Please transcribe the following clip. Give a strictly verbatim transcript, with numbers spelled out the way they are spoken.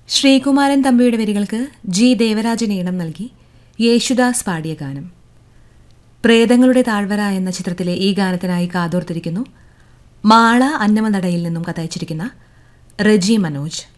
ശ്രീകുമാരൻ തമ്പിയുടെ വരികൾക്ക് ജി ദേവരാജന് ഈണം നൽകി യേശുദാസ് പാടിയ ഗാനം. പ്രേതങ്ങളുടെ താഴ്വര എന്ന ചിത്രത്തിലെ ഈ ഗാനത്തിനായി കാതോർത്തിരിക്കുന്നു മാള അന്നമനടയിൽ നിന്നും കത്തയച്ചിരിക്കുന്ന റജി മനോജ്.